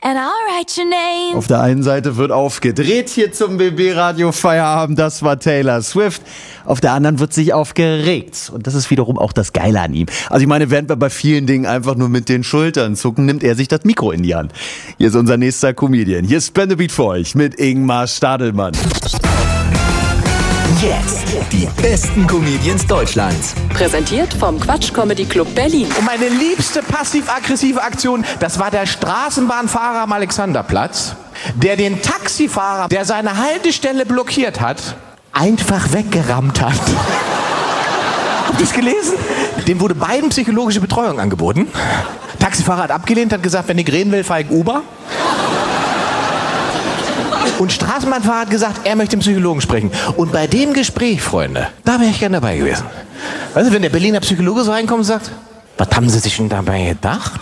and I'll write your name. Auf der einen Seite wird aufgedreht hier zum BB-Radio Feierabend, das war Taylor Swift. Auf der anderen wird sich aufgeregt. Und das ist wiederum auch das Geile an ihm. Also ich meine, während wir bei vielen Dingen einfach nur mit den Schultern zucken, nimmt er sich das Mikro in die Hand. Hier ist unser nächster Comedian. Hier ist Spend the Beat für euch mit Ingmar Stadelmann. Jetzt die besten Comedians Deutschlands. Präsentiert vom Quatsch Comedy Club Berlin. Und meine liebste passiv-aggressive Aktion, das war der Straßenbahnfahrer am Alexanderplatz, der den Taxifahrer, der seine Haltestelle blockiert hat, einfach weggerammt hat. Habt ihr das gelesen? Dem wurde beiden psychologische Betreuung angeboten. Taxifahrer hat abgelehnt, hat gesagt, wenn ich reden will, fahre ich Uber. Und Straßenbahnfahrer hat gesagt, er möchte den Psychologen sprechen. Und bei dem Gespräch, Freunde, da wäre ich gerne dabei gewesen. Weißt du, wenn der Berliner Psychologe so reinkommt und sagt, was haben Sie sich denn dabei gedacht?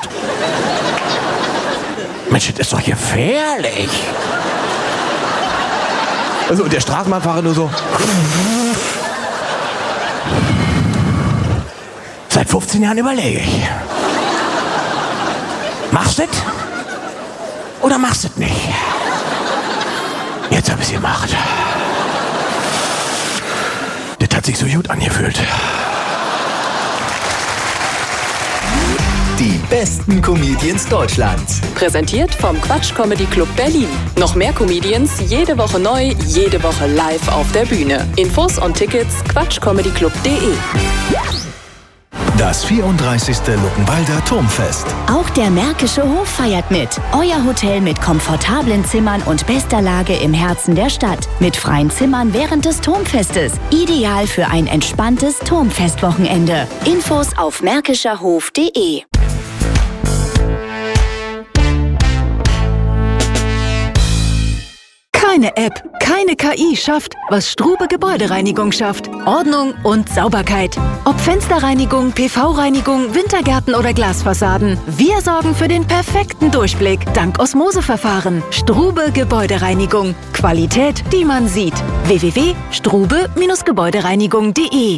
Mensch, das ist doch gefährlich. Also, und der Straßenbahnfahrer nur so. Seit 15 Jahren überlege ich. Machst du das? Oder machst du das nicht? Jetzt hab ich's gemacht. Das hat sich so gut angefühlt. Die besten Comedians Deutschlands. Präsentiert vom Quatsch Comedy Club Berlin. Noch mehr Comedians, jede Woche neu, jede Woche live auf der Bühne. Infos und Tickets quatschcomedyclub.de. Das 34. Luckenwalder Turmfest. Auch der Märkische Hof feiert mit. Euer Hotel mit komfortablen Zimmern und bester Lage im Herzen der Stadt. Mit freien Zimmern während des Turmfestes. Ideal für ein entspanntes Turmfestwochenende. Infos auf märkischerhof.de. Keine App, keine KI schafft, was Strube Gebäudereinigung schafft. Ordnung und Sauberkeit. Ob Fensterreinigung, PV-Reinigung, Wintergärten oder Glasfassaden. Wir sorgen für den perfekten Durchblick. Dank Osmoseverfahren. Strube Gebäudereinigung. Qualität, die man sieht. www.strube-gebäudereinigung.de.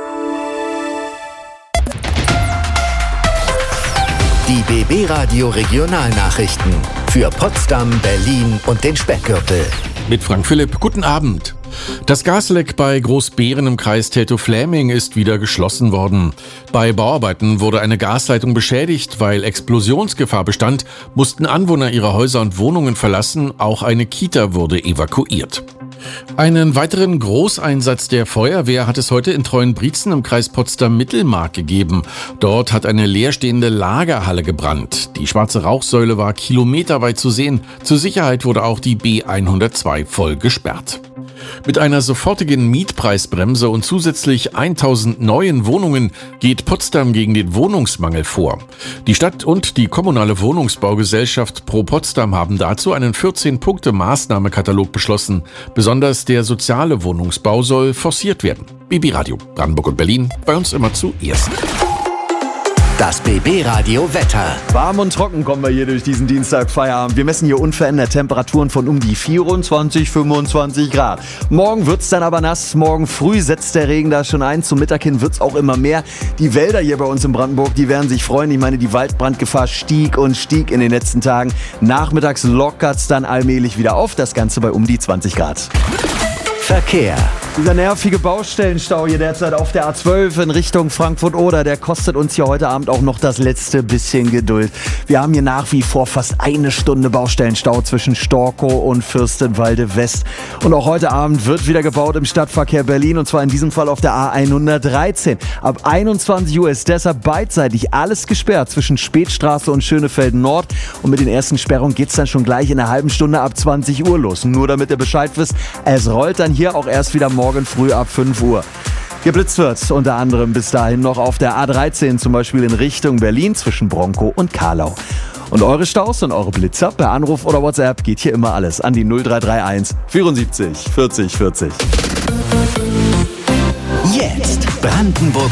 Die BB-Radio Regionalnachrichten. Für Potsdam, Berlin und den Speckgürtel. Mit Frank Philipp, guten Abend. Das Gasleck bei Großbeeren im Kreis Teltow-Fläming ist wieder geschlossen worden. Bei Bauarbeiten wurde eine Gasleitung beschädigt, weil Explosionsgefahr bestand, mussten Anwohner ihre Häuser und Wohnungen verlassen, auch eine Kita wurde evakuiert. Einen weiteren Großeinsatz der Feuerwehr hat es heute in Treuenbrietzen im Kreis Potsdam-Mittelmark gegeben. Dort hat eine leerstehende Lagerhalle gebrannt. Die schwarze Rauchsäule war kilometerweit zu sehen. Zur Sicherheit wurde auch die B102 voll gesperrt. Mit einer sofortigen Mietpreisbremse und zusätzlich 1000 neuen Wohnungen geht Potsdam gegen den Wohnungsmangel vor. Die Stadt und die kommunale Wohnungsbaugesellschaft Pro Potsdam haben dazu einen 14-Punkte-Maßnahmekatalog beschlossen. Besonders der soziale Wohnungsbau soll forciert werden. BB Radio Brandenburg und Berlin, bei uns immer zuerst. Das BB-Radio Wetter. Warm und trocken kommen wir hier durch diesen Dienstag Feierabend. Wir messen hier unverändert Temperaturen von um die 24, 25 Grad. Morgen wird's dann aber nass. Morgen früh setzt der Regen da schon ein. Zum Mittag hin wird's auch immer mehr. Die Wälder hier bei uns in Brandenburg, die werden sich freuen. Ich meine, die Waldbrandgefahr stieg und stieg in den letzten Tagen. Nachmittags lockert's dann allmählich wieder auf. Das Ganze bei um die 20 Grad. Verkehr. Dieser nervige Baustellenstau hier derzeit auf der A12 in Richtung Frankfurt-Oder, der kostet uns hier heute Abend auch noch das letzte bisschen Geduld. Wir haben hier nach wie vor fast eine Stunde Baustellenstau zwischen Storkow und Fürstenwalde West. Und auch heute Abend wird wieder gebaut im Stadtverkehr Berlin, und zwar in diesem Fall auf der A113. Ab 21 Uhr ist deshalb beidseitig alles gesperrt zwischen Spätstraße und Schönefelden Nord. Und mit den ersten Sperrungen geht's dann schon gleich in einer halben Stunde ab 20 Uhr los. Nur damit ihr Bescheid wisst, es rollt dann hier auch erst wieder morgen früh ab 5 Uhr. Geblitzt wird unter anderem bis dahin noch auf der A13, zum Beispiel in Richtung Berlin zwischen Bronkow und Karlau. Und eure Staus und eure Blitzer per Anruf oder WhatsApp geht hier immer alles an die 0331 74 40 40. Jetzt Brandenburg